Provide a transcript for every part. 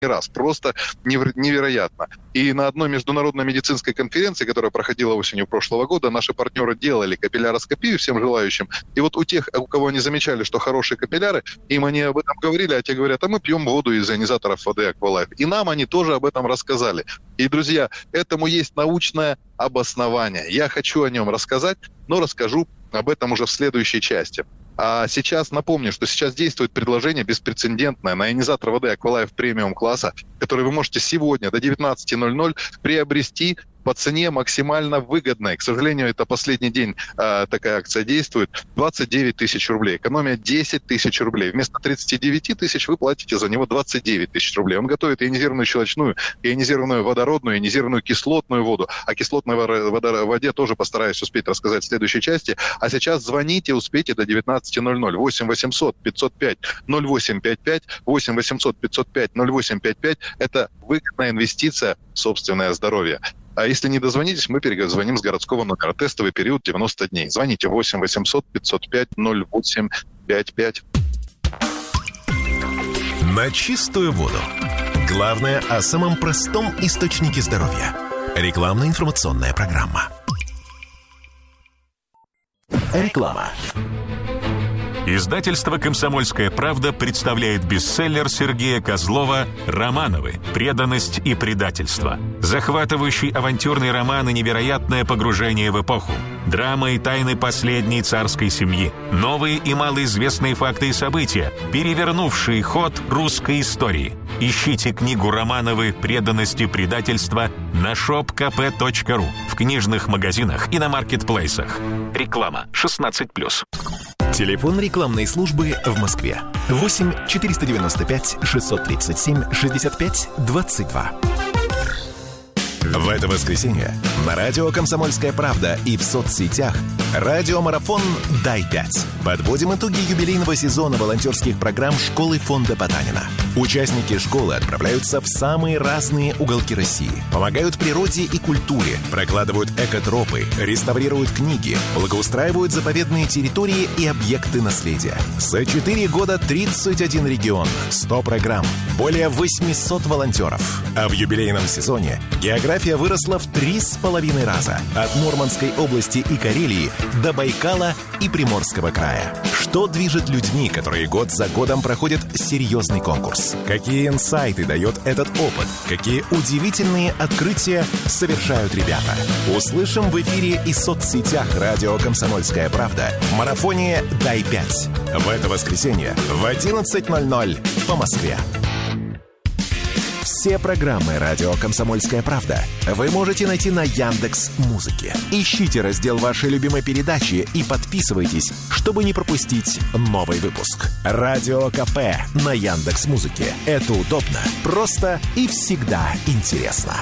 раз. Просто невероятно. И на одной международной медицинской конференции, которая проходила осенью прошлого года, наши партнеры делали капилляроскопию всем желающим. И вот у тех, у кого они замечали, что хорошие капилляры, им они об этом говорили, а те говорят, а мы пьем воду из ионизаторов воды Aqualife. И нам они тоже об этом рассказали. И, друзья, этому есть научное обоснование. Я хочу о нем рассказать, но расскажу об этом уже в следующей части. А сейчас напомню, что сейчас действует предложение беспрецедентное на ионизатор воды Aqualife премиум класса, который вы можете сегодня до 19:00 приобрести по цене максимально выгодной. К сожалению, это последний день такая акция действует. 29 тысяч рублей. Экономия 10 тысяч рублей. Вместо 39 тысяч вы платите за него 29 тысяч рублей. Он готовит ионизированную щелочную, ионизированную водородную, ионизированную кислотную воду. О кислотной воде тоже постараюсь успеть рассказать в следующей части. А сейчас звоните, успейте до 19:00. 8 800 505 0855. 8 800 505 0855. Это выгодная инвестиция в собственное здоровье. А если не дозвонитесь, мы перезвоним с городского номера. Тестовый период 90 дней. Звоните 8 800 505 0855. На чистую воду. Главное о самом простом источнике здоровья. Рекламно-информационная программа. Реклама. Издательство «Комсомольская правда» представляет бестселлер Сергея Козлова «Романовы. Преданность и предательство». Захватывающий авантюрный роман и невероятное погружение в эпоху. Драма и тайны последней царской семьи. Новые и малоизвестные факты и события, перевернувшие ход русской истории. Ищите книгу «Романовы. Преданность и предательство» на shopkp.ru, в книжных магазинах и на маркетплейсах. Реклама 16+. Телефон рекламной службы в Москве. 8 495 637 65 22. В это воскресенье на радио «Комсомольская правда» и в соцсетях радиомарафон «Дай 5». Подводим итоги юбилейного сезона волонтерских программ школы фонда Потанина. Участники школы отправляются в самые разные уголки России, помогают природе и культуре, прокладывают экотропы, реставрируют книги, благоустраивают заповедные территории и объекты наследия. За 4 года 31 регион, 100 программ, более 800 волонтеров. А в юбилейном сезоне география выросла в 3,5 раза. От Мурманской области и Карелии до Байкала и Приморского края. Что движет людьми, которые год за годом проходят серьезный конкурс? Какие инсайты дает этот опыт? Какие удивительные открытия совершают ребята? Услышим в эфире и соцсетях радио «Комсомольская правда» в марафоне «Дай 5». В это воскресенье в 11:00 по Москве. Все программы радио «Комсомольская правда» вы можете найти на Яндекс.Музыке. Ищите раздел вашей любимой передачи и подписывайтесь, чтобы не пропустить новый выпуск. Радио КП на Яндекс.Музыке. Это удобно, просто и всегда интересно.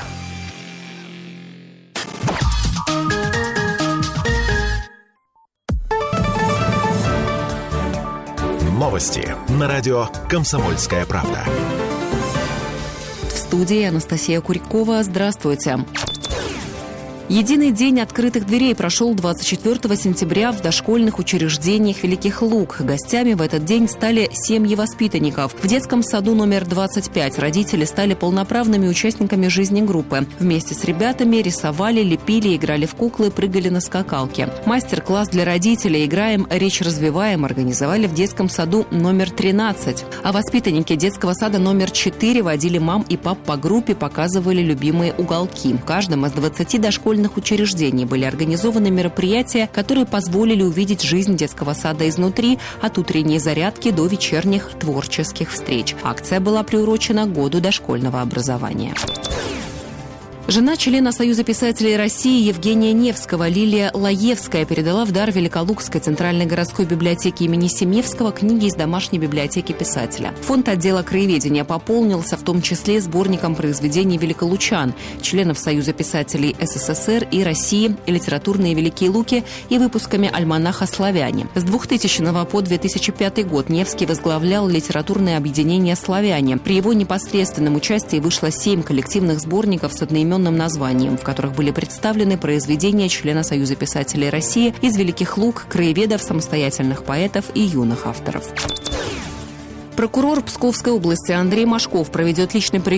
Новости на радио «Комсомольская правда». В студии Анастасия Курякова. Здравствуйте. Единый день открытых дверей прошел 24 сентября в дошкольных учреждениях Великих Луг. Гостями в этот день стали семьи воспитанников. В детском саду номер 25 родители стали полноправными участниками жизни группы. Вместе с ребятами рисовали, лепили, играли в куклы, прыгали на скакалке. Мастер-класс для родителей «Играем, речь развиваем» организовали в детском саду номер 13. А воспитанники детского сада номер 4 водили мам и пап по группе, показывали любимые уголки. В каждом из 20 дошкольных учреждений были организованы мероприятия, которые позволили увидеть жизнь детского сада изнутри, от утренней зарядки до вечерних творческих встреч. Акция была приурочена к году дошкольного образования. Жена члена Союза писателей России Евгения Невского Лилия Лаевская передала в дар Великолукской центральной городской библиотеке имени Семевского книги из домашней библиотеки писателя. Фонд отдела краеведения пополнился в том числе сборником произведений великолучан, членов Союза писателей СССР и России, литературные Великие Луки и выпусками альманаха «Славяне». С 2000 по 2005 год Невский возглавлял литературное объединение «Славяне». При его непосредственном участии вышло 7 коллективных сборников с одноименным названием, в которых были представлены произведения члена Союза писателей России из Великих Луг, краеведов, самостоятельных поэтов и юных авторов. Прокурор Псковской области Андрей Машков проведет личный прием